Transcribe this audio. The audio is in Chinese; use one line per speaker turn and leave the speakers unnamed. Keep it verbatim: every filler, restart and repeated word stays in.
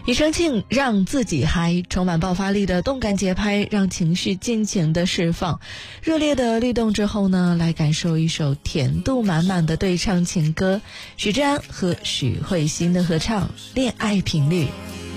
庾澄庆让自己嗨，充满爆发力的动感节拍让情绪尽情的释放。热烈的律动之后呢，来感受一首甜度满满的对唱情歌，许志安和许慧欣的合唱《恋爱频率》。